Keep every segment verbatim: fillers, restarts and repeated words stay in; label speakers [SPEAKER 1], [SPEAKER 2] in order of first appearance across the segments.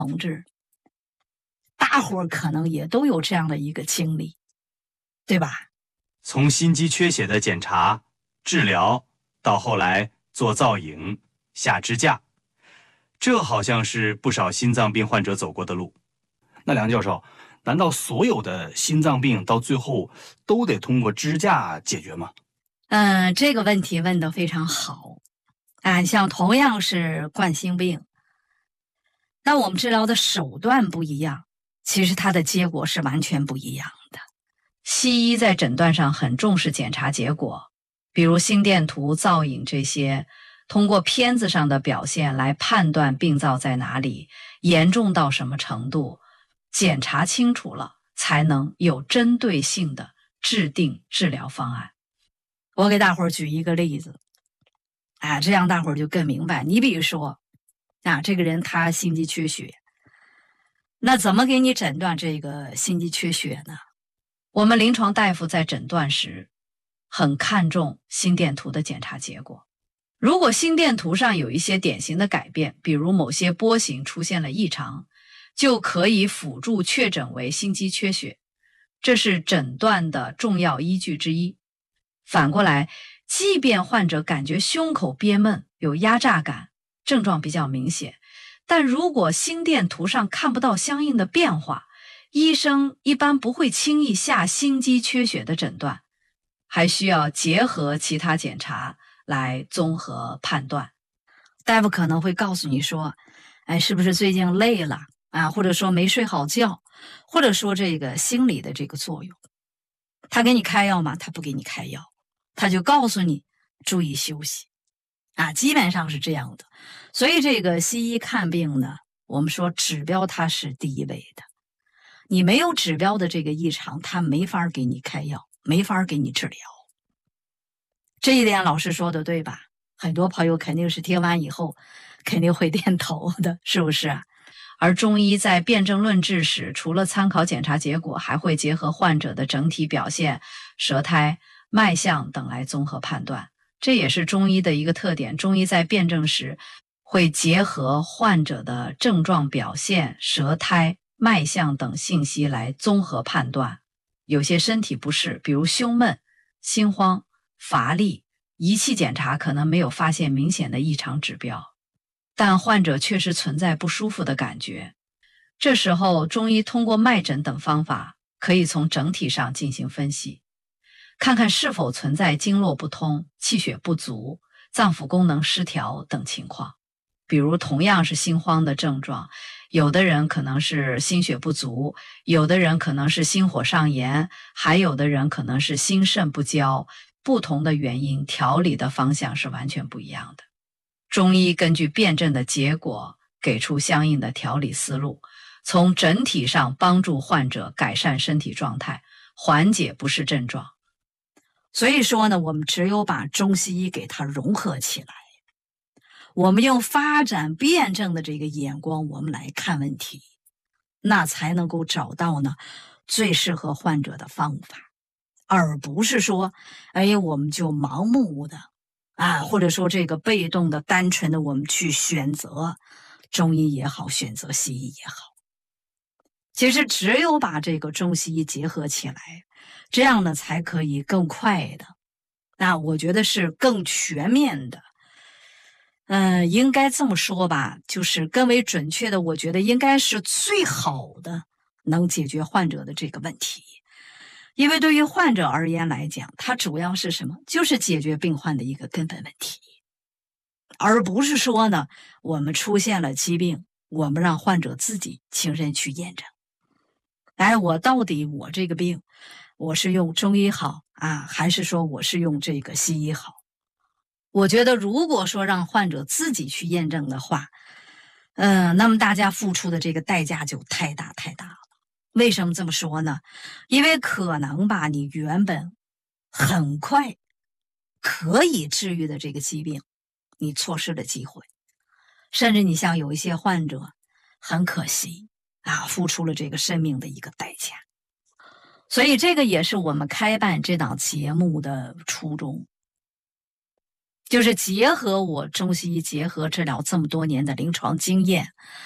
[SPEAKER 1] 同志，大伙儿可能也都有这样的一个经历，对吧？
[SPEAKER 2] 从心肌缺血的检查、治疗，到后来做造影、下支架，这好像是不少心脏病患者走过的路。
[SPEAKER 3] 那梁教授，难道所有的心脏病到最后都得通过支架解决吗？
[SPEAKER 1] 嗯，这个问题问得非常好。啊，像同样是冠心病，那我们治疗的手段不一样，其实它的结果是完全不一样的。
[SPEAKER 4] 西医在诊断上很重视检查结果，比如心电图、造影这些，通过片子上的表现来判断病灶在哪里，严重到什么程度，检查清楚了，才能有针对性的制定治疗方案。
[SPEAKER 1] 我给大伙儿举一个例子，啊，这样大伙儿就更明白。你比如说，啊，这个人他心肌缺血，那怎么给你诊断这个心肌缺血呢？
[SPEAKER 4] 我们临床大夫在诊断时很看重心电图的检查结果。如果心电图上有一些典型的改变，比如某些波形出现了异常，就可以辅助确诊为心肌缺血，这是诊断的重要依据之一。反过来，即便患者感觉胸口憋闷，有压榨感，症状比较明显，但如果心电图上看不到相应的变化，医生一般不会轻易下心肌缺血的诊断，还需要结合其他检查来综合判断。
[SPEAKER 1] 大夫可能会告诉你说，哎，是不是最近累了啊？或者说没睡好觉，或者说这个心理的这个作用。他给你开药吗？他不给你开药，他就告诉你注意休息啊，基本上是这样的。所以这个西医看病呢，我们说指标它是第一位的，你没有指标的这个异常，他没法给你开药，没法给你治疗。这一点老师说的对吧？很多朋友肯定是听完以后肯定会点头的，是不是啊？
[SPEAKER 4] 而中医在辨证论治时，除了参考检查结果，还会结合患者的整体表现、舌苔、脉象等来综合判断。这也是中医的一个特点，中医在辨证时会结合患者的症状表现、舌苔、脉象等信息来综合判断。有些身体不适，比如胸闷、心慌、乏力，仪器检查可能没有发现明显的异常指标，但患者确实存在不舒服的感觉。这时候，中医通过脉诊等方法，可以从整体上进行分析，看看是否存在经络不通、气血不足、脏腑功能失调等情况。比如同样是心慌的症状，有的人可能是心血不足，有的人可能是心火上炎，还有的人可能是心肾不交，不同的原因，调理的方向是完全不一样的。中医根据辨证的结果，给出相应的调理思路，从整体上帮助患者改善身体状态，缓解不适症状。
[SPEAKER 1] 所以说呢，我们只有把中西医给它融合起来，我们用发展辩证的这个眼光，我们来看问题，那才能够找到呢最适合患者的方法，而不是说，哎，我们就盲目的啊，或者说这个被动的、单纯的我们去选择中医也好，选择西医也好。其实只有把这个中西医结合起来，这样呢才可以更快的，那我觉得是更全面的。嗯、呃，应该这么说吧，就是更为准确的，我觉得应该是最好的能解决患者的这个问题。因为对于患者而言来讲，它主要是什么？就是解决病患的一个根本问题，而不是说呢，我们出现了疾病，我们让患者自己亲身去验证。哎，我到底我这个病，我是用中医好啊，还是说我是用这个西医好？我觉得如果说让患者自己去验证的话，嗯、呃，那么大家付出的这个代价就太大太大了。为什么这么说呢？因为可能吧，你原本很快可以治愈的这个疾病，你错失了机会，甚至你像有一些患者，很可惜啊，付出了这个生命的一个代价。所以这个也是我们开办这档节目的初衷，就是结合我中西医结合治疗这么多年的临床经验，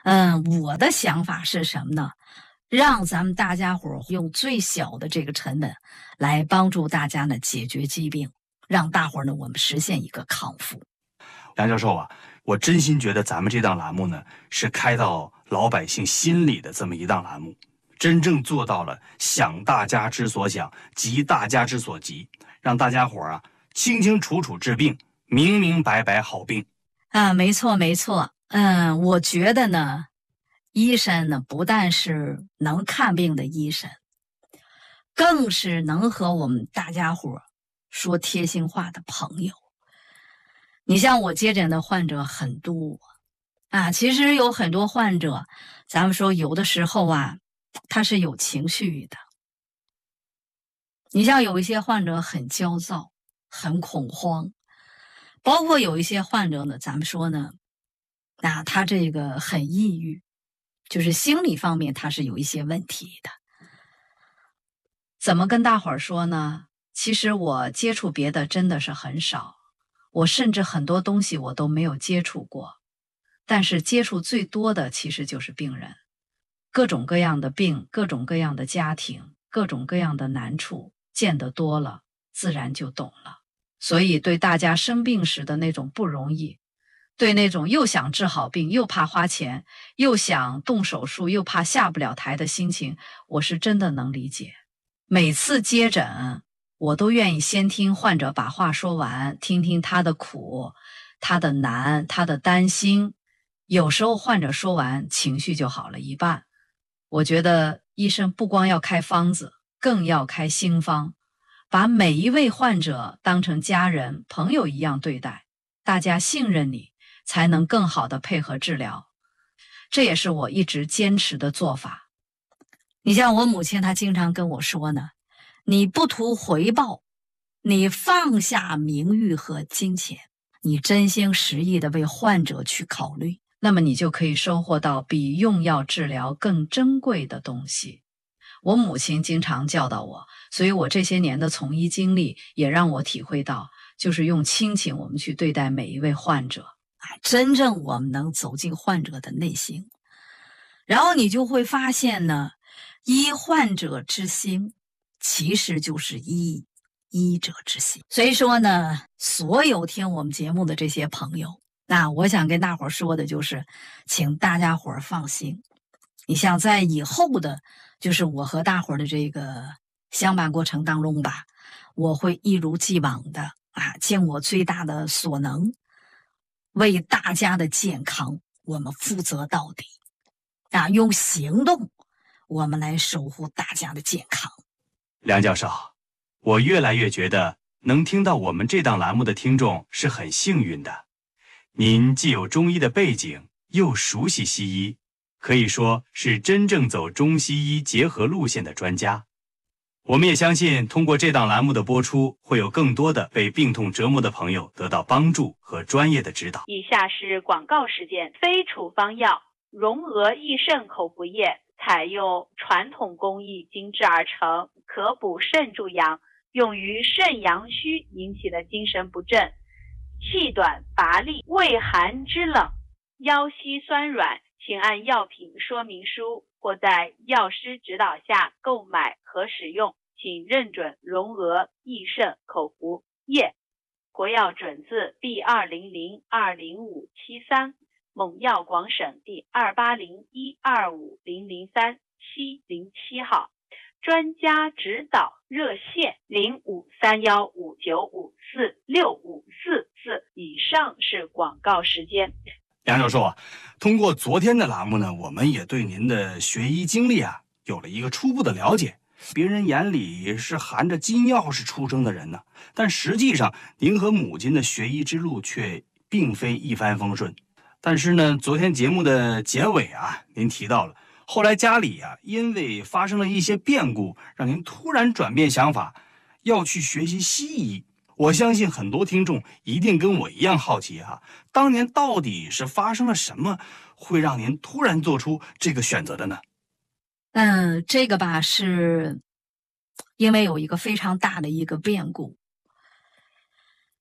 [SPEAKER 1] 嗯，我的想法是什么呢？让咱们大家伙用最小的这个成本来帮助大家呢解决疾病，让大伙呢我们实现一个康复。
[SPEAKER 3] 梁教授啊，我真心觉得咱们这档栏目呢是开到老百姓心里的这么一档栏目，真正做到了想大家之所想，急大家之所急，让大家伙啊清清楚楚治病，明明白白好病。
[SPEAKER 1] 啊，没错没错。嗯，我觉得呢，医生呢不但是能看病的医生，更是能和我们大家伙说贴心话的朋友。你像我接诊的患者很多啊，其实有很多患者，咱们说有的时候啊，他是有情绪的。你像有一些患者很焦躁，很恐慌，包括有一些患者呢，咱们说呢，那他这个很抑郁，就是心理方面他是有一些问题的。
[SPEAKER 4] 怎么跟大伙儿说呢？其实我接触别的真的是很少，我甚至很多东西我都没有接触过，但是接触最多的其实就是病人，各种各样的病，各种各样的家庭，各种各样的难处，见得多了，自然就懂了。所以对大家生病时的那种不容易，对那种又想治好病，又怕花钱，又想动手术，又怕下不了台的心情，我是真的能理解。每次接诊，我都愿意先听患者把话说完，听听他的苦，他的难，他的担心。有时候患者说完，情绪就好了一半。我觉得医生不光要开方子，更要开心方，把每一位患者当成家人、朋友一样对待，大家信任你，才能更好的配合治疗。这也是我一直坚持的做法。
[SPEAKER 1] 你像我母亲，她经常跟我说呢，你不图回报，你放下名誉和金钱，你真心实意的为患者去考虑，
[SPEAKER 4] 那么你就可以收获到比用药治疗更珍贵的东西。我母亲经常教导我，所以我这些年的从医经历也让我体会到，就是用亲情我们去对待每一位患者，
[SPEAKER 1] 真正我们能走进患者的内心，然后你就会发现呢，医患者之心其实就是医医者之心。所以说呢，所有听我们节目的这些朋友，那我想跟大伙说的就是，请大家伙放心，你像在以后的就是我和大伙的这个相伴过程当中吧，我会一如既往的啊，尽我最大的所能，为大家的健康我们负责到底啊，用行动我们来守护大家的健康。
[SPEAKER 2] 梁教授，我越来越觉得能听到我们这档栏目的听众是很幸运的。您既有中医的背景，又熟悉西医，可以说是真正走中西医结合路线的专家。我们也相信，通过这档栏目的播出，会有更多的被病痛折磨的朋友得到帮助和专业的指导。
[SPEAKER 5] 以下是广告时间。非处方药荣额益肾口服液，采用传统工艺精制而成，可补肾助阳，用于肾阳虚引起的精神不振、气短乏力、畏寒肢冷、腰膝酸软，请按药品说明书或在药师指导下购买和使用，请认准荣额益肾口服液。国药准字 B 二零零二零五七三，蒙药广省第二八零一二五零零三七零七号。专家指导热线零五三幺五九五四六五四四。以上是广告时间。
[SPEAKER 3] 梁教授啊，通过昨天的栏目呢，我们也对您的学医经历啊有了一个初步的了解。别人眼里是含着金钥匙出生的人呢，但实际上您和母亲的学医之路却并非一帆风顺。但是呢，昨天节目的结尾啊，您提到了后来家里啊因为发生了一些变故，让您突然转变想法，要去学习西医。我相信很多听众一定跟我一样好奇哈、啊，当年到底是发生了什么，会让您突然做出这个选择的呢？
[SPEAKER 1] 嗯，这个吧，是因为有一个非常大的一个变故。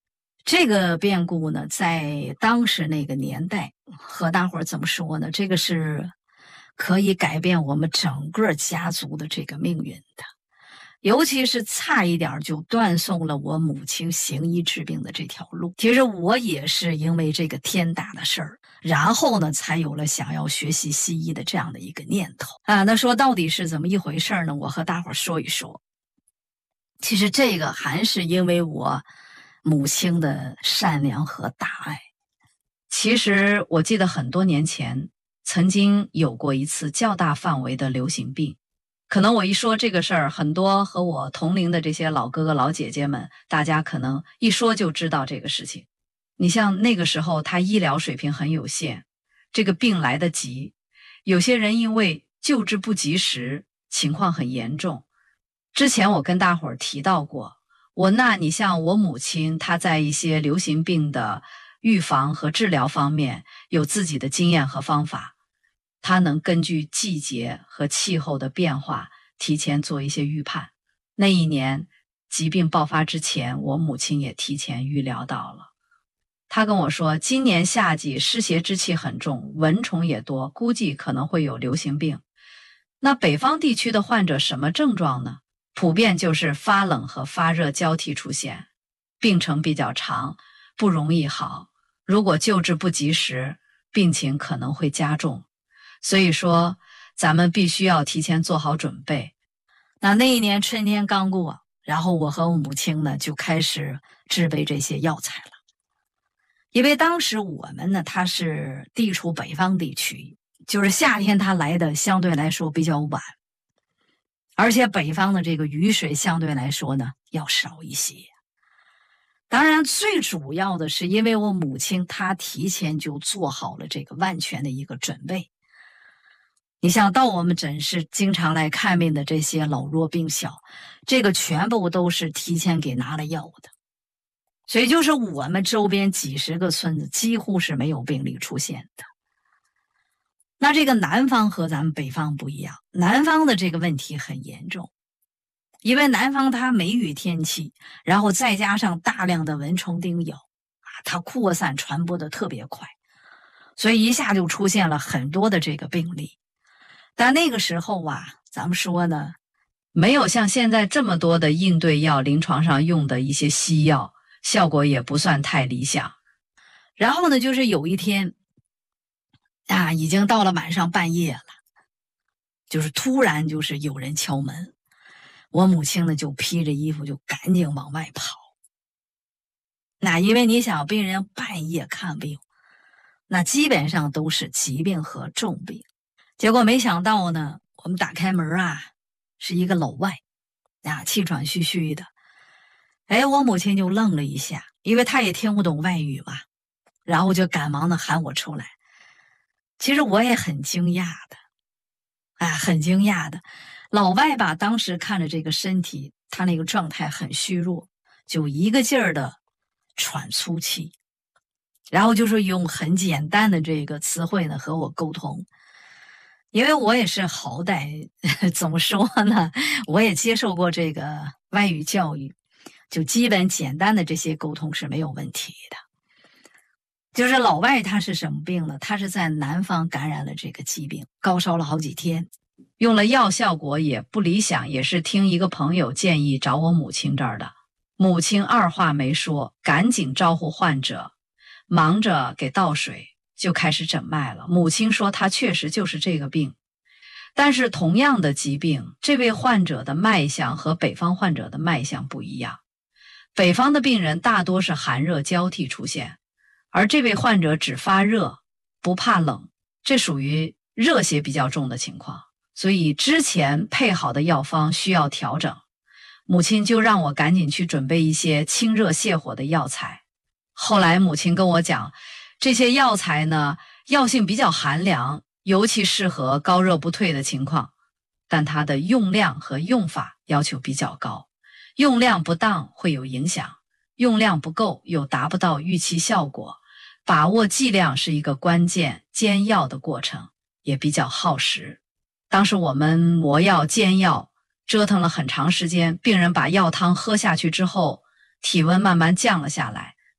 [SPEAKER 1] 这个变故呢，在当时那个年代，和大伙儿怎么说呢？这个是可以改变我们整个家族的这个命运的，尤其是差一点就断送了我母亲行医治病的这条路。其实我也是因为这个天大的事儿，然后呢，才有了想要学习西医的这样的一个念头啊。那说到底是怎么一回事呢？我和大伙儿说一说。其实这个还是因为我母亲的善良和大爱。
[SPEAKER 4] 其实我记得很多年前曾经有过一次较大范围的流行病，可能我一说这个事儿，很多和我同龄的这些老哥哥老姐姐们，大家可能一说就知道这个事情。你像那个时候他医疗水平很有限，这个病来得急，有些人因为救治不及时，情况很严重。之前我跟大伙儿提到过，我那你像我母亲，她在一些流行病的预防和治疗方面有自己的经验和方法，她能根据季节和气候的变化提前做一些预判。那一年疾病爆发之前，我母亲也提前预料到了。她跟我说，今年夏季湿邪之气很重，蚊虫也多，估计可能会有流行病。那北方地区的患者什么症状呢？普遍就是发冷和发热交替出现，病程比较长，不容易好。如果救治不及时，病情可能会加重。所以说，咱们必须要提前做好准备。
[SPEAKER 1] 那那一年春天刚过，然后我和我母亲呢就开始制备这些药材了。因为当时我们呢，它是地处北方地区，就是夏天它来的相对来说比较晚。而且北方的这个雨水相对来说呢要少一些。当然最主要的是因为我母亲她提前就做好了这个万全的一个准备。你像到我们诊室经常来看病的这些老弱病小，这个全部都是提前给拿了药的。所以就是我们周边几十个村子几乎是没有病例出现的。那这个南方和咱们北方不一样，南方的这个问题很严重，因为南方它梅雨天气，然后再加上大量的蚊虫叮咬啊，它扩散传播的特别快，所以一下就出现了很多的这个病例。但那个时候啊，咱们说呢，
[SPEAKER 4] 没有像现在这么多的应对药，临床上用的一些西药，效果也不算太理想。
[SPEAKER 1] 然后呢，就是有一天啊，已经到了晚上半夜了，就是突然就是有人敲门，我母亲呢就披着衣服就赶紧往外跑。那因为你想病人半夜看病，那基本上都是疾病和重病。结果没想到呢，我们打开门啊，是一个老外啊，气喘吁吁的。哎，我母亲就愣了一下，因为她也听不懂外语嘛，然后就赶忙的喊我出来。其实我也很惊讶的，啊，很惊讶的。老外吧，当时看着这个身体，他那个状态很虚弱，就一个劲儿的喘粗气，然后就是用很简单的这个词汇呢和我沟通。因为我也是好歹怎么说呢，我也接受过这个外语教育，就基本简单的这些沟通是没有问题的。就是老外他是什么病呢？他是在南方感染了这个疾病，高烧了好几天，
[SPEAKER 4] 用了药效果也不理想，也是听一个朋友建议找我母亲这儿的。母亲二话没说，赶紧招呼患者，忙着给倒水，就开始诊脉了。母亲说她确实就是这个病，但是同样的疾病，这位患者的脉象和北方患者的脉象不一样。北方的病人大多是寒热交替出现，而这位患者只发热不怕冷，这属于热邪比较重的情况，所以之前配好的药方需要调整。母亲就让我赶紧去准备一些清热泻火的药材。后来母亲跟我讲，这些药材呢，药性比较寒凉，尤其适合高热不退的情况，但它的用量和用法要求比较高，用量不当会有影响，用量不够又达不到预期效果。把握剂量是一个关键，煎药的过程也比较耗时。当时我们磨药煎药折腾了很长时间，病人把药汤喝下去之后，体温慢慢降了下来，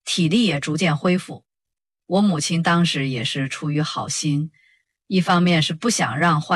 [SPEAKER 4] 体力也逐渐恢复。我母亲当时也是出于好心，一方面是不想让患